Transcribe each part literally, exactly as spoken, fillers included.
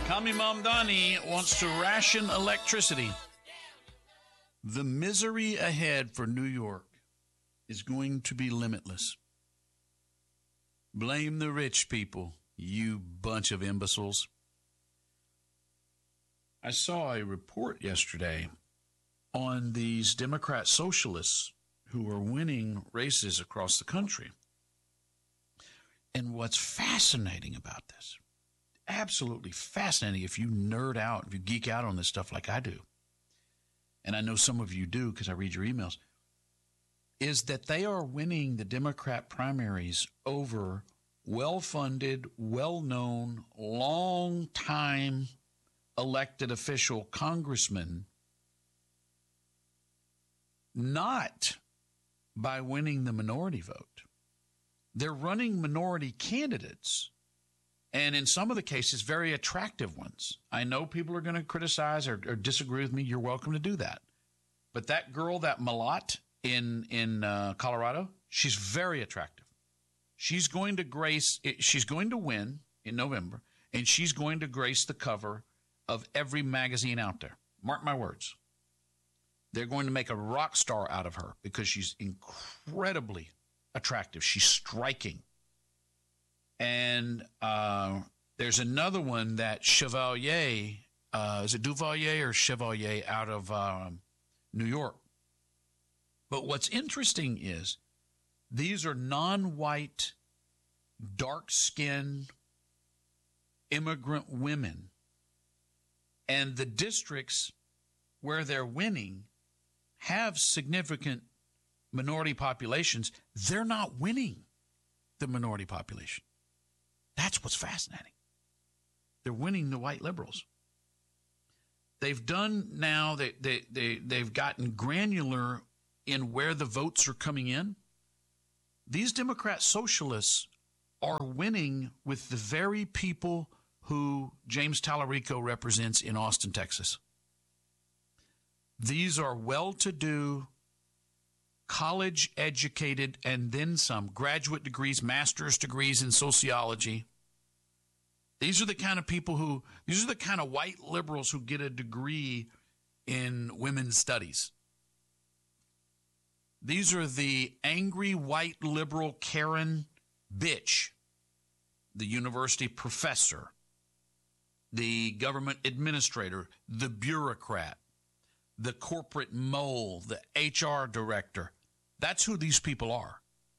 Kami Mamdani wants to ration electricity. The misery ahead for New York is going to be limitless. Blame the rich people, you bunch of imbeciles. I saw a report yesterday on these Democrat socialists who are winning races across the country. And what's fascinating about this, absolutely fascinating if you nerd out, if you geek out on this stuff like I do, and I know some of you do because I read your emails, is that they are winning the Democrat primaries over well-funded, well-known, long-time elected official congressmen, not by winning the minority vote. They're running minority candidates, and in some of the cases, very attractive ones. I know people are going to criticize or, or disagree with me. You're welcome to do that. But that girl, that Malat in, in uh, Colorado, she's very attractive. She's going to grace, she's going to win in November, and she's going to grace the cover of every magazine out there. Mark my words. They're going to make a rock star out of her because she's incredibly attractive. She's striking. And uh, there's another one that Chevalier, uh, is it Duvalier or Chevalier out of um, New York? But what's interesting is these are non-white, dark-skinned immigrant women. And the districts where they're winning have significant minority populations. They're not winning the minority population. That's what's fascinating. They're winning the white liberals. They've done now, they, they, they, they've gotten granular in where the votes are coming in. These Democrat socialists are winning with the very people who James Tallarico represents in Austin, Texas. These are well-to-do, college-educated, and then some graduate degrees, master's degrees in sociology. These are the kind of people who, these are the kind of white liberals who get a degree in women's studies. These are the angry white liberal Karen bitch, the university professor, the government administrator, the bureaucrat, the corporate mole, the H R director. That's who these people are.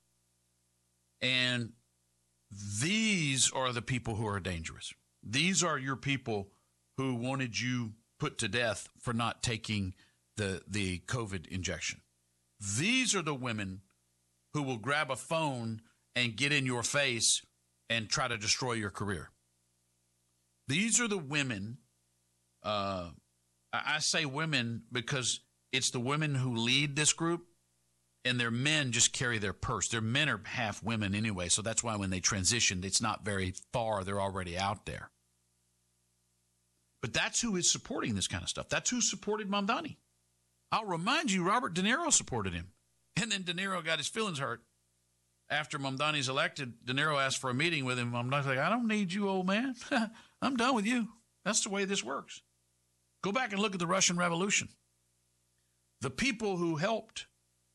And these are the people who are dangerous. These are your people who wanted you put to death for not taking the, the COVID injection. These are the women who will grab a phone and get in your face and try to destroy your career. These are the women, uh, I say women because it's the women who lead this group, and their men just carry their purse. Their men are half women anyway, so that's why when they transitioned, it's not very far. They're already out there. But that's who is supporting this kind of stuff. That's who supported Mamdani. I'll remind you, Robert De Niro supported him. And then De Niro got his feelings hurt. After Mamdani's elected, De Niro asked for a meeting with him. Mamdani's like, I don't need you, old man. I'm done with you. That's the way this works. Go back and look at the Russian Revolution. The people who helped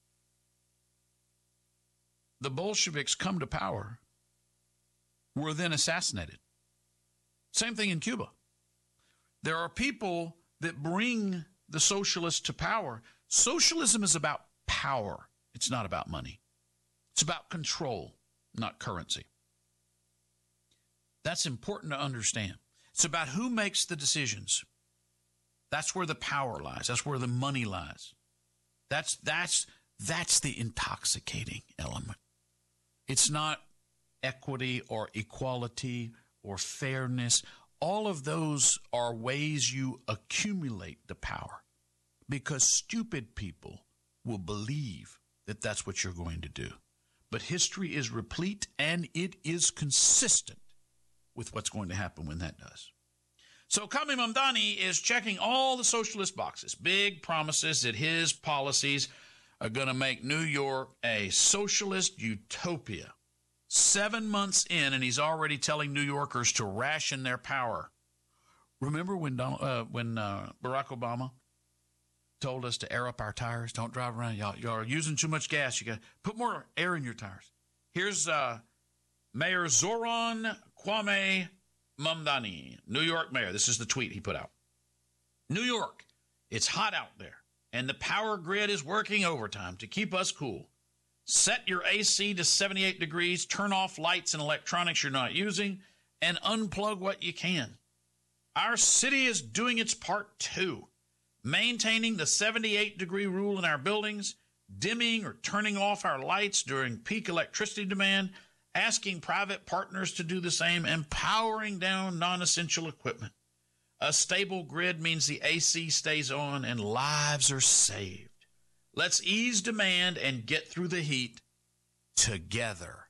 the Bolsheviks come to power were then assassinated. Same thing in Cuba. There are people that bring the socialists to power. Socialism is about power. It's not about money. It's about control, not currency. That's important to understand. It's about who makes the decisions. That's where the power lies. That's where the money lies. That's that's that's the intoxicating element. It's not equity or equality or fairness. All of those are ways you accumulate the power because stupid people will believe that that's what you're going to do. But history is replete and it is consistent with what's going to happen when that does. So Kami Mamdani is checking all the socialist boxes. Big promises that his policies are going to make New York a socialist utopia. Seven months in, and he's already telling New Yorkers to ration their power. Remember when Donald, uh, when uh, Barack Obama told us to air up our tires? Don't drive around. Y'all, y'all are using too much gas. You got to put more air in your tires. Here's uh, Mayor Zoran Kwame Mamdani, New York mayor. This is the tweet he put out. New York, it's hot out there, and the power grid is working overtime to keep us cool. Set your A C to seventy-eight degrees, turn off lights and electronics you're not using, and unplug what you can. Our city is doing its part too, maintaining the seventy-eight degree rule in our buildings, dimming or turning off our lights during peak electricity demand, asking private partners to do the same, and powering down non-essential equipment. A stable grid means the A C stays on and lives are saved. Let's ease demand and get through the heat together.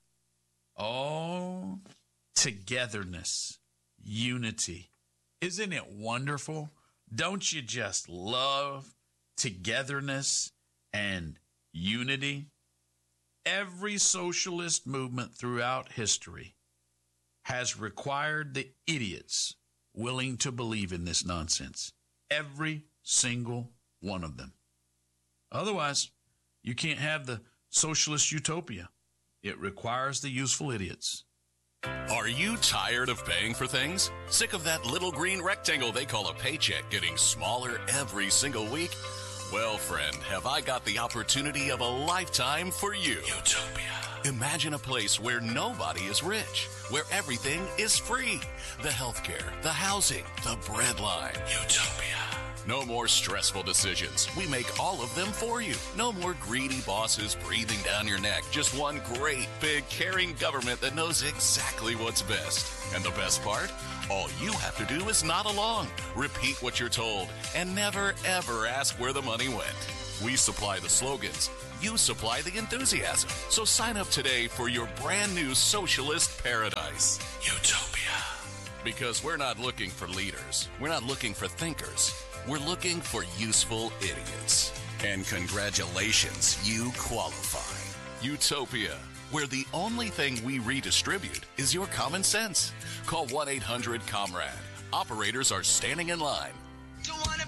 Oh, togetherness, unity. Isn't it wonderful? Don't you just love togetherness and unity? Every socialist movement throughout history has required the idiots willing to believe in this nonsense. Every single one of them. Otherwise, you can't have the socialist utopia. It requires the useful idiots. Are you tired of paying for things? Sick of that little green rectangle they call a paycheck getting smaller every single week? Well, friend, have I got the opportunity of a lifetime for you. Utopia. Imagine a place where nobody is rich, where everything is free. The healthcare, the housing, the bread line. Utopia. No more stressful decisions. We make all of them for you. No more greedy bosses breathing down your neck. Just one great, big, caring government that knows exactly what's best. And the best part? All you have to do is nod along, repeat what you're told, and never, ever ask where the money went. We supply the slogans. You supply the enthusiasm. So sign up today for your brand new socialist paradise. Utopia. Because we're not looking for leaders. We're not looking for thinkers. We're looking for useful idiots. And congratulations, you qualify. Utopia, where the only thing we redistribute is your common sense. Call one eight hundred comrade. Operators are standing in line. Don't wanna